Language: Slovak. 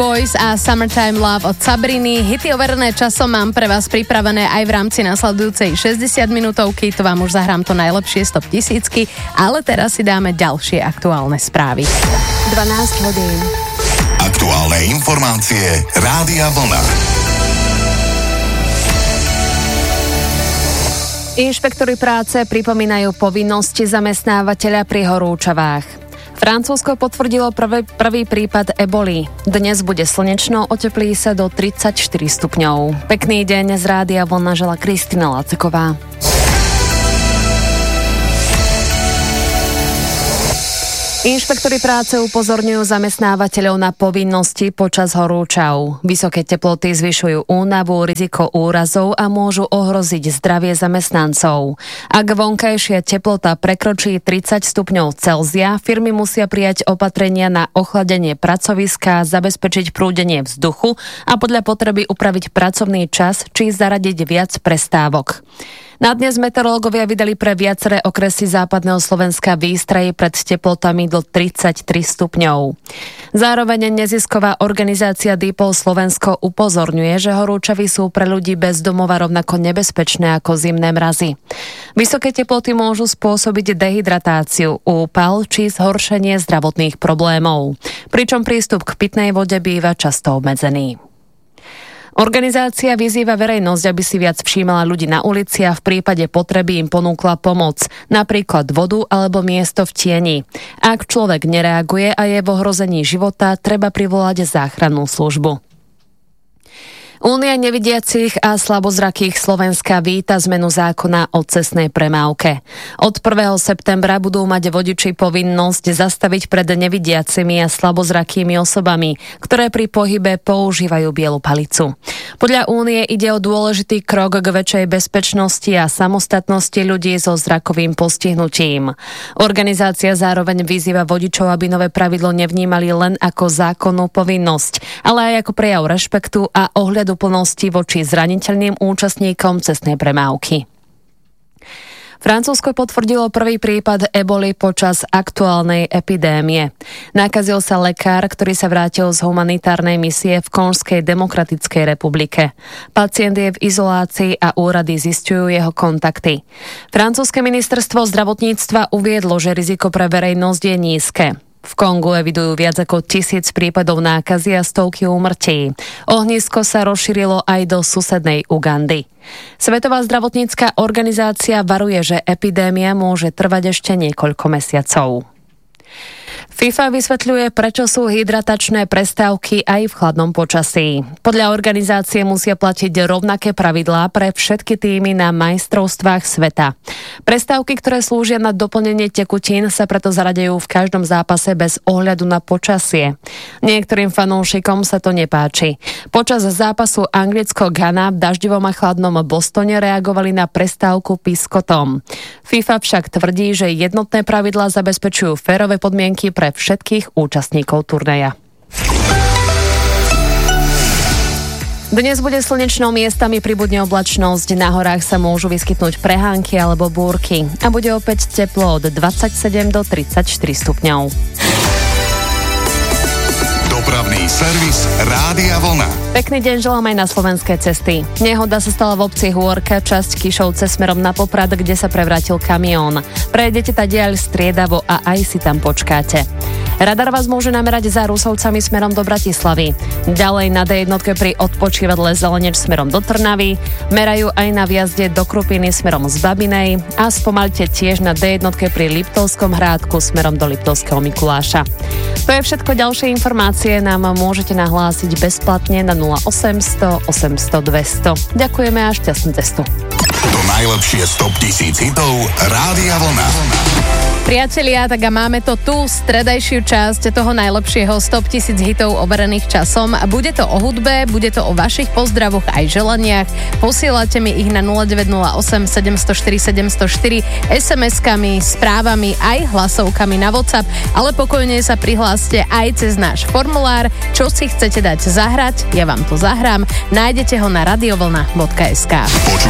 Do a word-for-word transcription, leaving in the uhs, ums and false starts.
Boys a Summertime Love od Sabriny. Hity overené časom mám pre vás pripravené aj v rámci nasledujúcej šesťdesiat minútovky. To vám už zahrám to najlepšie stop tisícky, ale teraz si dáme ďalšie aktuálne správy. dvanásť hodín. Aktuálne informácie Rádia Vlna. Inšpektori práce pripomínajú povinnosti zamestnávateľa pri horúčavách. Francúzsko potvrdilo prvý, prvý prípad eboli. Dnes bude slnečno, oteplí sa do tridsaťštyri stupňov. Pekný deň z Rádia Vlna žela Kristina Laceková. Inšpektori práce upozorňujú zamestnávateľov na povinnosti počas horúčav. Vysoké teploty zvyšujú únavu, riziko úrazov a môžu ohroziť zdravie zamestnancov. Ak vonkajšia teplota prekročí tridsať stupňov Celzia, firmy musia prijať opatrenia na ochladenie pracoviska, zabezpečiť prúdenie vzduchu a podľa potreby upraviť pracovný čas či zaradiť viac prestávok. Na dnes meteorológovia vydali pre viaceré okresy západného Slovenska výstrahy pred teplotami do tridsaťtri stupňov. Zároveň nezisková organizácia Dipol Slovensko upozorňuje, že horúčavy sú pre ľudí bez domova rovnako nebezpečné ako zimné mrazy. Vysoké teploty môžu spôsobiť dehydratáciu, úpal či zhoršenie zdravotných problémov, pričom prístup k pitnej vode býva často obmedzený. Organizácia vyzýva verejnosť, aby si viac všímala ľudí na ulici a v prípade potreby im ponúkla pomoc, napríklad vodu alebo miesto v tieni. Ak človek nereaguje a je v ohrození života, treba privolať záchrannú službu. Únia nevidiacich a slabozrakých Slovenska víta zmenu zákona o cestnej premávke. Od prvého septembra budú mať vodiči povinnosť zastaviť pred nevidiacimi a slabozrakými osobami, ktoré pri pohybe používajú bielu palicu. Podľa Únie ide o dôležitý krok k väčšej bezpečnosti a samostatnosti ľudí so zrakovým postihnutím. Organizácia zároveň vyzýva vodičov, aby nové pravidlo nevnímali len ako zákonnú povinnosť, ale aj ako prejav rešpektu a ohľadu plnosti voči zraniteľným účastníkom cestnej premávky. Francúzsko potvrdilo prvý prípad eboli počas aktuálnej epidémie. Nakazil sa lekár, ktorý sa vrátil z humanitárnej misie v Konžskej demokratickej republike. Pacient je v izolácii a úrady zisťujú jeho kontakty. Francúzske ministerstvo zdravotníctva uviedlo, že riziko pre verejnosť je nízke. V Kongu evidujú viac ako tisíc prípadov nákazy a stovky úmrtí. Ohnisko sa rozšírilo aj do susednej Ugandy. Svetová zdravotnícka organizácia varuje, že epidémia môže trvať ešte niekoľko mesiacov. FIFA vysvetľuje, prečo sú hydratačné prestávky aj v chladnom počasí. Podľa organizácie musia platiť rovnaké pravidlá pre všetky týmy na majstrovstvách sveta. Prestávky, ktoré slúžia na doplnenie tekutín, sa preto zaradejú v každom zápase bez ohľadu na počasie. Niektorým fanúšikom sa to nepáči. Počas zápasu Anglicko-Ghana v daždivom a chladnom Bostone reagovali na prestávku piskotom. FIFA však tvrdí, že jednotné pravidlá zabezpečujú férové podmienky pre všetkých účastníkov turnaja. Dnes bude slnečno, miestami pribudne oblačnosť, na horách sa môžu vyskytnúť prehánky alebo búrky a bude opäť teplo od dvadsaťsedem do tridsaťštyri stupňov. Dopravný servis Rádia Vlna. Pekný deň želám aj na slovenské cesty. Nehoda sa stala v obci Hôrka, časť Kišovce smerom na Poprad, kde sa prevrátil kamión. Prejdete tadiaľ striedavo a aj si tam počkáte. Radar vás môže namerať za Rusovcami smerom do Bratislavy. Ďalej na dé jedna pri odpočívadle Zeleneč smerom do Trnavy. Merajú aj na vjazde do Krupiny smerom z Babinej a spomalte tiež na dé jedna pri Liptovskom Hrádku smerom do Liptovského Mikuláša. To je všetko, ďalšie informácie nám môžete nahlásiť bezplatne na nula osemsto osemsto dvesto. Ďakujeme a šťastnú cestu. To najlepšie stop tisíc hitov Rádia Vlna. Priatelia, tak a máme to tu, stredajšiu časť toho najlepšieho stop tisíc hitov overených časom. Bude to o hudbe, bude to o vašich pozdravoch aj želaniach. Posielate mi ich na nula deväť nula osem sedem nula štyri sedem nula štyri es em eskami, správami aj hlasovkami na WhatsApp, ale pokojne sa prihláste aj cez náš formulár. Čo si chcete dať zahrať, ja vám to zahrám. Nájdete ho na radiovlna bodka es ká.